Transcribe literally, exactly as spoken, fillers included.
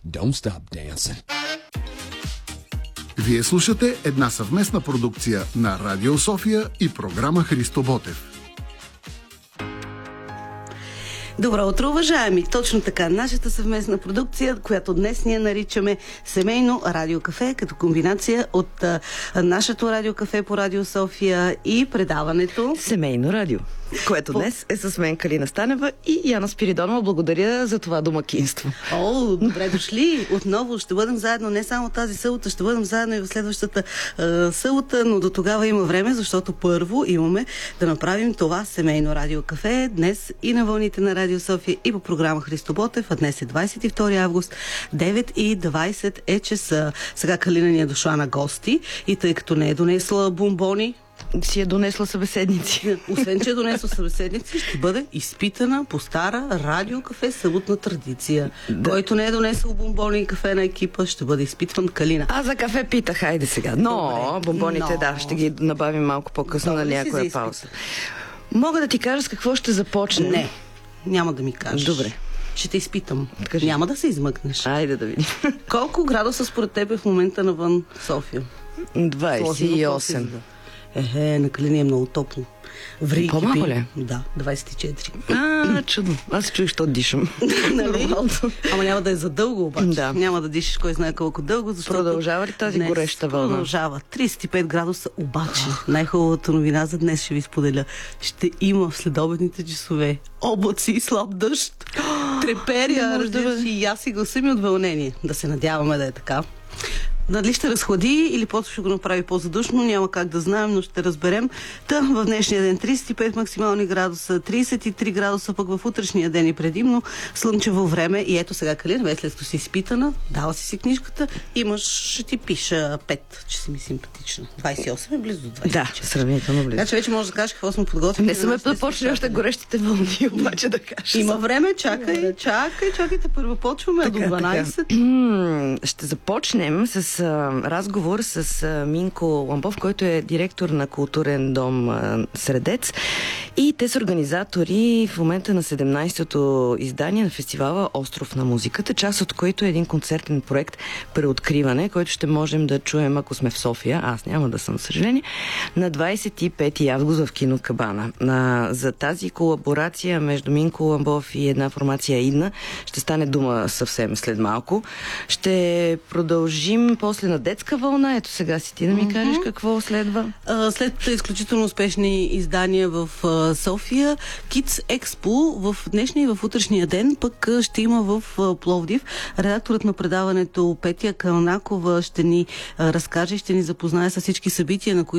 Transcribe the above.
Don't stop dancing. Вие слушате една съвместна продукция на Радио София и програма Христо Ботев. Добро утро, уважаеми! Точно така, нашата съвместна продукция, която днес ние наричаме Семейно радиокафе, като комбинация от а, нашето радиокафе по Радио София и предаването Семейно радио, което по... днес е с мен Калина Станева и Яна Спиридонова. Благодаря за това домакинство. О, добре дошли! Отново ще бъдем заедно не само тази събота, ще бъдем заедно и в следващата а, събота, но до тогава има време, защото първо имаме да направим това Семейно радиокафе днес и на вълните на Радио София и по програма Христо Ботев, а днес е двадесет и втори август, девет и двадесет е часа. Сега Калина ни е дошла на гости и тъй като не е донесла бомбони, си е донесла събеседници. Освен, че е донесла събеседници, ще бъде изпитана по стара радиокафе съботна традиция. Да. Който не е донесъл бомбони и кафе на екипа, ще бъде изпитван Калина. А за кафе питах, хайде сега. Но добре, бомбоните, но... да, ще ги набавим малко по-късно на някоя пауза. Мога да ти кажа с какво ще започне? Не, няма да ми кажеш. Добре. Ще те изпитам. Кажи. Няма да се измъкнеш. Айде да видим. Колко градуса според теб е в момента навън София? двадесет и осем. Ехе, на Калина е много топло. Врики. По-малко ли? Да, двадесет и четири. А, чудно. Аз се чуих, що дишам. Нали? Ама няма да е за дълго обаче. Да. Няма да дишаш кой знае колко дълго, защото продължава ли тази днес гореща вълна? Продължава. тридесет и пет градуса, обаче най-хубавата новина за днес ще ви споделя. Ще има в следобедните часове облаци и слаб дъжд. Треперя, разбираш, и аз и гласа ми от вълнение. Да се надяваме да е така. Дали ще разхлади или просто ще го направи по-задушно, няма как да знаем, но ще разберем. Та в днешния ден тридесет и пет максимални градуса, тридесет и три градуса пък в утрешния ден и предимно слънчево време. И ето сега, Калина, бе, след като си изпитана, дала си си книжката, имаш, ще ти пиша пет, че си ми симпатична. двадесет и осем е близо до двадесет и четири. Да, сравнително близо. Така че вече можеш да кажеш какво сме подготвили. Не съм започнали още горещите вълни, обаче да кажа. Има време, чакай, чакай, чакайте, първо почваме така, до дванадесет. Така. Ще започнем с разговор с Минко Ламбов, който е директор на културен дом Средец. И те са организатори в момента на седемнадесетото издание на фестивала Остров на музиката, част от който е един концертен проект Преоткриване, който ще можем да чуем, ако сме в София. Аз няма да съм, за съжаление. На двадесет и пети август в кино Кабана. За тази колаборация между Минко Ламбов и една формация Идна ще стане дума съвсем след малко. Ще продължим после на детска вълна. Ето сега си ти да ми mm-hmm. кажеш какво следва. А, след изключително успешни издания в а, София, Kids Expo в днешния и в утрешния ден пък ще има в а, Пловдив. Редакторът на предаването Петя Калнакова ще ни а, разкаже, ще ни запознае с всички събития, на които